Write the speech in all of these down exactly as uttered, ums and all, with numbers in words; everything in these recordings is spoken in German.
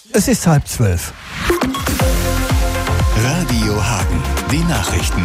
Es ist halb zwölf. Radio Hagen, die Nachrichten.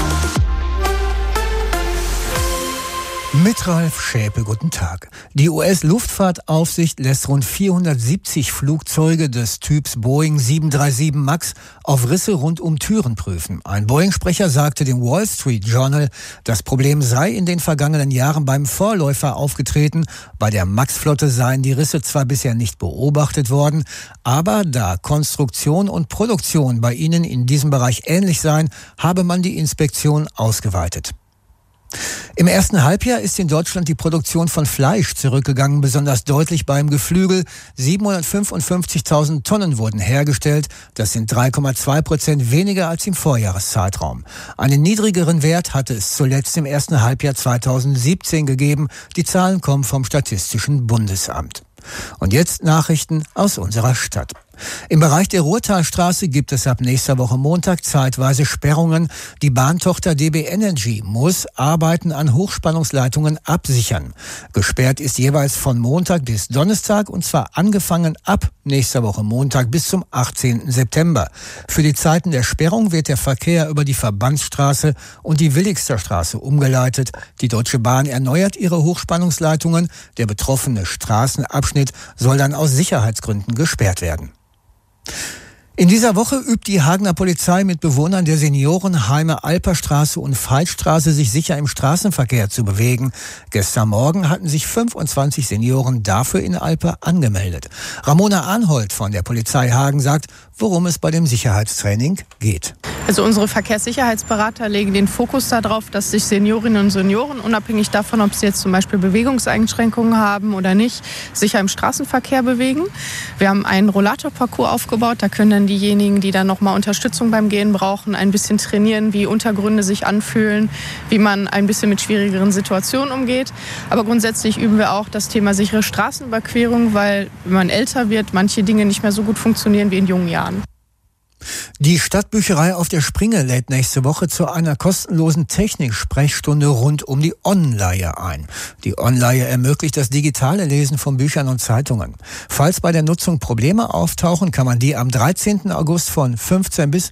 Mit Ralf Schäpe, guten Tag. Die U S-Luftfahrtaufsicht lässt rund vierhundertsiebzig Flugzeuge des Typs Boeing sieben drei sieben Max auf Risse rund um Türen prüfen. Ein Boeing-Sprecher sagte dem Wall Street Journal, das Problem sei in den vergangenen Jahren beim Vorläufer aufgetreten. Bei der Max-Flotte seien die Risse zwar bisher nicht beobachtet worden, aber da Konstruktion und Produktion bei ihnen in diesem Bereich ähnlich seien, habe man die Inspektion ausgeweitet. Im ersten Halbjahr ist in Deutschland die Produktion von Fleisch zurückgegangen, besonders deutlich beim Geflügel. siebenhundertfünfundfünfzigtausend Tonnen wurden hergestellt. Das sind drei Komma zwei Prozent weniger als im Vorjahreszeitraum. Einen niedrigeren Wert hatte es zuletzt im ersten Halbjahr zweitausendsiebzehn gegeben. Die Zahlen kommen vom Statistischen Bundesamt. Und jetzt Nachrichten aus unserer Stadt. Im Bereich der Ruhrtalstraße gibt es ab nächster Woche Montag zeitweise Sperrungen. Die Bahntochter D B Energy muss Arbeiten an Hochspannungsleitungen absichern. Gesperrt ist jeweils von Montag bis Donnerstag, und zwar angefangen ab nächster Woche Montag bis zum achtzehnten September. Für die Zeiten der Sperrung wird der Verkehr über die Verbandsstraße und die Willigster Straße umgeleitet. Die Deutsche Bahn erneuert ihre Hochspannungsleitungen. Der betroffene Straßenabschnitt soll dann aus Sicherheitsgründen gesperrt werden. In dieser Woche übt die Hagener Polizei mit Bewohnern der Seniorenheime Alperstraße und Veitstraße, sich sicher im Straßenverkehr zu bewegen. Gestern Morgen hatten sich fünfundzwanzig Senioren dafür in Alper angemeldet. Ramona Arnhold von der Polizei Hagen sagt, worum es bei dem Sicherheitstraining geht. Also unsere Verkehrssicherheitsberater legen den Fokus darauf, dass sich Seniorinnen und Senioren, unabhängig davon, ob sie jetzt zum Beispiel Bewegungseinschränkungen haben oder nicht, sicher im Straßenverkehr bewegen. Wir haben einen Rollatorparcours aufgebaut, da können dann diejenigen, die dann nochmal Unterstützung beim Gehen brauchen, ein bisschen trainieren, wie Untergründe sich anfühlen, wie man ein bisschen mit schwierigeren Situationen umgeht. Aber grundsätzlich üben wir auch das Thema sichere Straßenüberquerung, weil wenn man älter wird, manche Dinge nicht mehr so gut funktionieren wie in jungen Jahren. Die Stadtbücherei auf der Springe lädt nächste Woche zu einer kostenlosen Technik-Sprechstunde rund um die Onleihe ein. Die Onleihe ermöglicht das digitale Lesen von Büchern und Zeitungen. Falls bei der Nutzung Probleme auftauchen, kann man die am dreizehnten August von fünfzehn bis